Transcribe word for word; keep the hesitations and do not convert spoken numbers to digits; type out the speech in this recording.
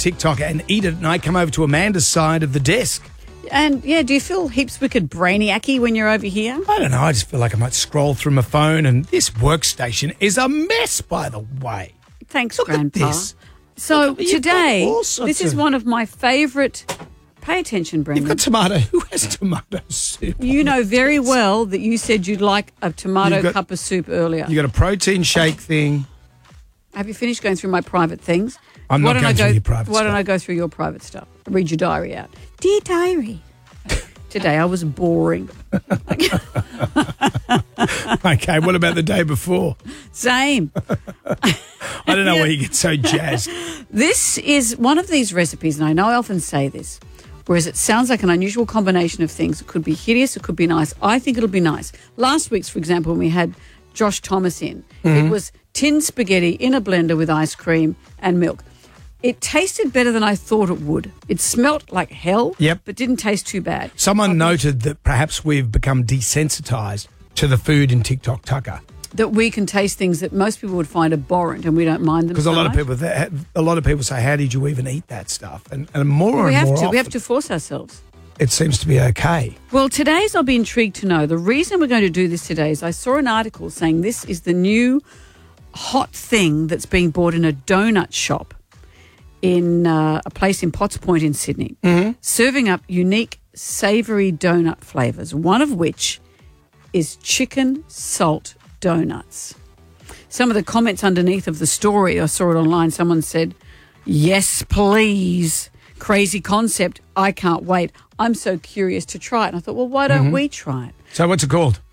TikTok and eat it, and I come over to Amanda's side of the desk. And, yeah, do you feel heaps wicked brainiac-y when you're over here? I don't know. I just feel like I might scroll through my phone, and this workstation is a mess, by the way. Thanks, Look Grandpa. at this. So Look at- you've got today, all sorts this is of- one of my favourite... Pay attention, Brendan. You've got tomato. Who has tomato soup? You know very well that you said you'd like a tomato You've got- cup of soup earlier. You got a protein shake thing. Have you finished going through my private things? I'm Why not don't I going go, through your private Why don't stuff. I go through your private stuff? Read your diary out. Dear diary. Today I was boring. Okay, what about the day before? Same. I don't know why you get so jazzed. This is one of these recipes, and I know I often say this, whereas it sounds like an unusual combination of things. It could be hideous, it could be nice. I think it'll be nice. Last week's, for example, when we had Josh Thomas in, Mm-hmm. it was tin spaghetti in a blender with ice cream and milk. It tasted better than I thought it would. It smelt like hell, Yep. but didn't taste too bad. Someone noted that perhaps we've become desensitized to the food in TikTok Tucker. That we can taste things that most people would find abhorrent, and we don't mind them. Because so a lot of much. people, that- a lot of people say, "How did you even eat that stuff?" And, and more Well, we and have more to. often, We have to force ourselves. it seems to be okay. Well, today's I'll be intrigued to know. The reason we're going to do this today is I saw an article saying this is the new hot thing that's being bought in a donut shop in uh, a place in Potts Point in Sydney, mm-hmm. serving up unique savoury donut flavours, one of which is chicken salt donuts. Some of the comments underneath of the story, I saw it online, someone said, "Yes, please. Crazy concept. I can't wait. I'm so curious to try it." And I thought, well, why don't Mm-hmm. we try it? So what's it called?